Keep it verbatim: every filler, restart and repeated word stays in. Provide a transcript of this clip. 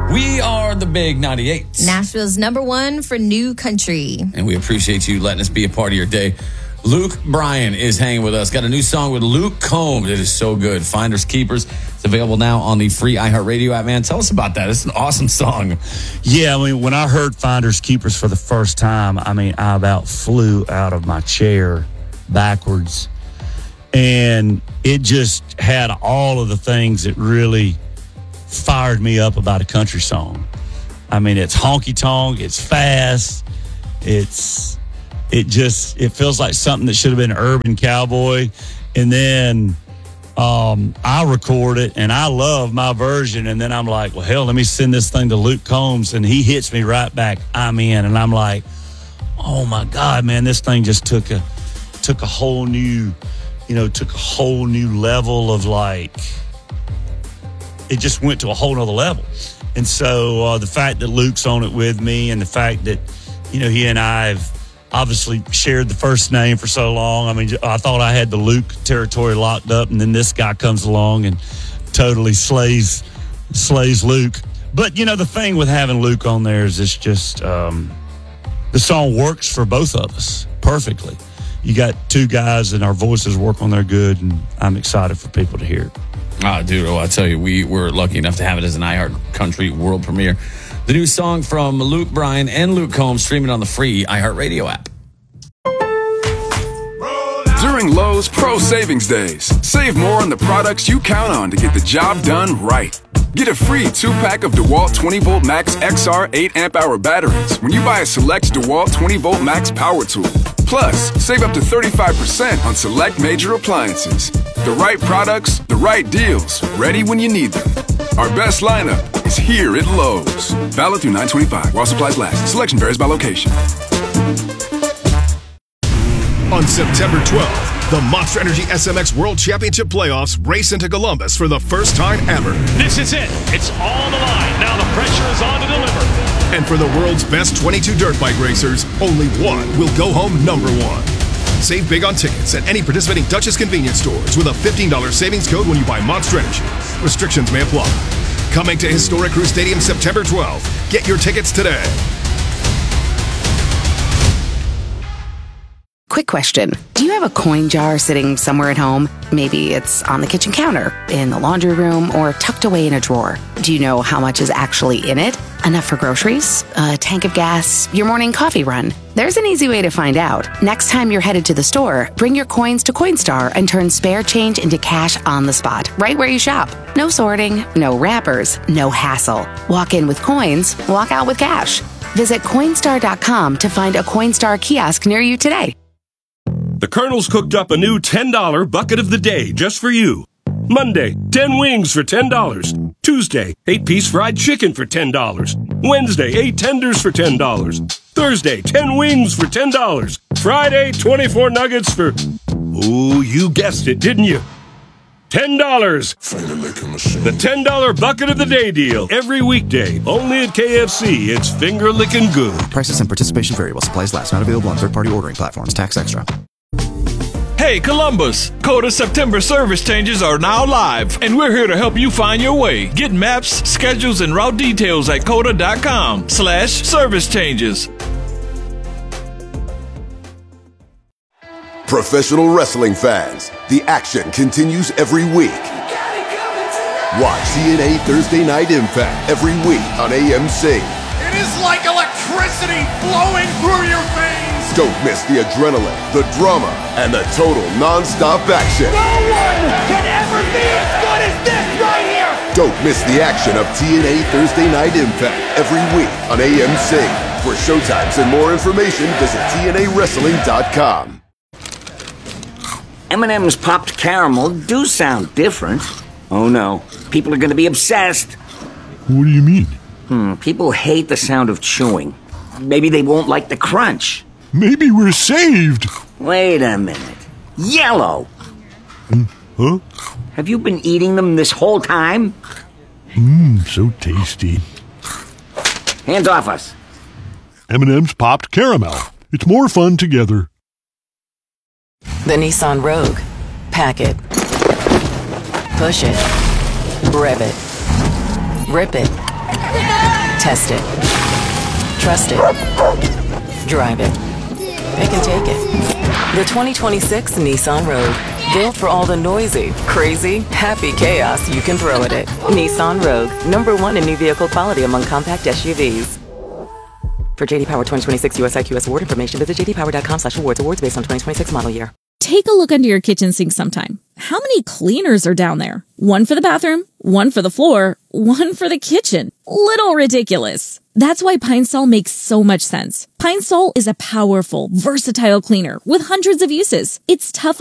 We are the Big ninety-eight. Nashville's number one for new country. And we appreciate you letting us be a part of your day. Luke Bryan is hanging with us. Got a new song with Luke Combs. It is so good. Finders Keepers. It's available now on the free iHeartRadio app, man. Tell us about that. It's an awesome song. Yeah, I mean, when I heard Finders Keepers for the first time, I mean, I about flew out of my chair backwards. And it just had all of the things that really fired me up about a country song. I mean, it's honky-tonk, it's fast, it's it just it feels like something that should have been an urban cowboy. And then um, I record it, and I love my version, and then I'm like, well, hell, let me send this thing to Luke Combs, and he hits me right back, I'm in, and I'm like, oh my God, man, this thing just took a took a whole new, you know, took a whole new level of like, it just went to a whole nother level. And so uh, the fact that Luke's on it with me, and the fact that, you know, he and I have obviously shared the first name for so long. I mean, I thought I had the Luke territory locked up, and then this guy comes along and totally slays slays Luke. But, you know, the thing with having Luke on there is it's just, um, the song works for both of us perfectly. You got two guys, and our voices work on there good, and I'm excited for people to hear it. Ah, dude, oh, I tell you, we were lucky enough to have it as an iHeart Country world premiere. The new song from Luke Bryan and Luke Combs, streaming on the free iHeartRadio app. During Lowe's Pro Savings Days, save more on the products you count on to get the job done right. Get a free two-pack of DeWalt twenty volt Max X R eight amp hour batteries when you buy a select DeWalt twenty volt Max power tool. Plus, save up to thirty-five percent on select major appliances. The right products, the right deals, ready when you need them. Our best lineup is here at Lowe's. Valid through nine twenty-five while supplies last. Selection varies by location. On September twelfth, the Monster Energy S M X World Championship Playoffs race into Columbus for the first time ever. This is it. It's on the line. Now the pressure is on to deliver. And for the world's best twenty-two dirt bike racers, only one will go home number one. Save big on tickets at any participating Dutchess convenience stores with a fifteen dollars savings code when you buy Monster Energy. Restrictions may apply. Coming to Historic Crew Stadium September twelfth. Get your tickets today. Quick question. Do you have a coin jar sitting somewhere at home? Maybe it's on the kitchen counter, in the laundry room, or tucked away in a drawer. Do you know how much is actually in it? Enough for groceries? A tank of gas? Your morning coffee run? There's an easy way to find out. Next time you're headed to the store, bring your coins to Coinstar and turn spare change into cash on the spot, right where you shop. No sorting, no wrappers, no hassle. Walk in with coins, walk out with cash. Visit Coinstar dot com to find a Coinstar kiosk near you today. The Colonel's cooked up a new ten dollar bucket of the day just for you. Monday, ten wings for ten dollars. Tuesday, eight piece fried chicken for ten dollars. Wednesday, eight tenders for ten dollars. Thursday, ten wings for ten dollars. Friday, twenty-four nuggets for... Ooh, you guessed it, didn't you? ten dollars. The ten dollar bucket of the day deal. Every weekday. Only at K F C. It's finger licking good. Prices and participation vary while supplies last. Not available on third-party ordering platforms. Tax extra. Hey, Columbus! Coda September service changes are now live, and we're here to help you find your way. Get maps, schedules, and route details at coda dot com slash service changes. Professional wrestling fans, the action continues every week. Watch T N A Thursday Night Impact every week on A M C. It is like electricity flowing through your veins. Don't miss the adrenaline, the drama, and the total non-stop action. No one can ever be as good as this right here. Don't miss the action of T N A Thursday Night Impact every week on A M C. For showtimes and more information, visit T N A wrestling dot com. M and M's popped caramel do sound different. Oh no, people are going to be obsessed. What do you mean? Hmm, people hate the sound of chewing. Maybe they won't like the crunch. Maybe we're saved. Wait a minute. Yellow! Mm, huh? Have you been eating them this whole time? Mmm, so tasty. Hands off us. M and M's popped caramel. It's more fun together. The Nissan Rogue. Pack it. Push it. Rev it. Rip it. Test it. Trust it. Drive it. It can take it. The twenty twenty-six Nissan Rogue. Built for all the noisy, crazy, happy chaos you can throw at it. Nissan Rogue. Number one in new vehicle quality among compact S U Vs. For J D Power twenty twenty-six U S I Q S award information, visit j d power dot com slash awards. Awards based on twenty twenty-six model year. Take a look under your kitchen sink sometime. How many cleaners are down there? One for the bathroom, one for the floor, one for the kitchen. Little ridiculous. That's why Pine Sol makes so much sense. Pine Sol is a powerful, versatile cleaner with hundreds of uses. It's tough